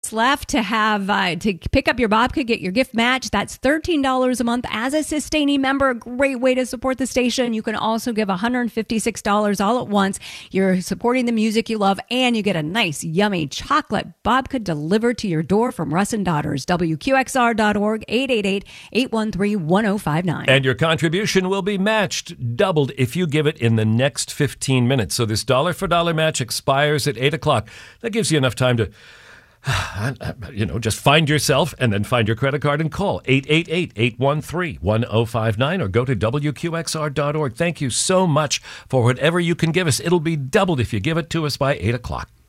left to have to pick up your Babka, get your gift match. That's $13 a month as a sustaining member. A great way to support the station. You can also give $156 all at once. You're supporting the music you love, and you get a nice, yummy chocolate Babka delivered to your door from Russ and Daughters. WQXR.org, 888-813-1059. And your contribution will be matched, doubled, if you give it in the next 15 minutes. So this dollar for dollar match expires at 8 o'clock. That gives you enough time to just find yourself and then find your credit card and call 888-813-1059 or go to WQXR.org. Thank you so much for whatever you can give us. It'll be doubled if you give it to us by 8 o'clock.